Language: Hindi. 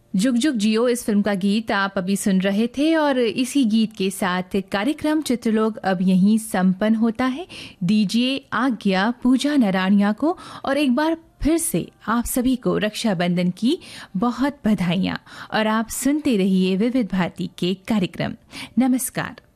जुग जुग जियो इस फिल्म का गीत आप अभी सुन रहे थे और इसी गीत के साथ कार्यक्रम चित्रलोक अब यहीं संपन्न होता है। दीजिए आज्ञा पूजा नराणिया को और एक बार फिर से आप सभी को रक्षाबंधन की बहुत बधाइयाँ और आप सुनते रहिए विविध भारती के कार्यक्रम। नमस्कार।